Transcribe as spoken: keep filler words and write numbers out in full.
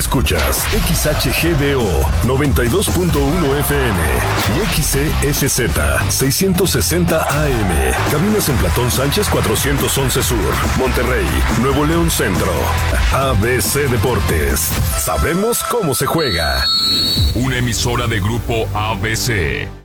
Escuchas X H G D O noventa y dos punto uno F M y X C F Z seiscientos sesenta A M. Cabinas en Platón Sánchez cuatrocientos once Sur, Monterrey, Nuevo León Centro. A B C Deportes. Sabemos cómo se juega. Una emisora de Grupo A B C.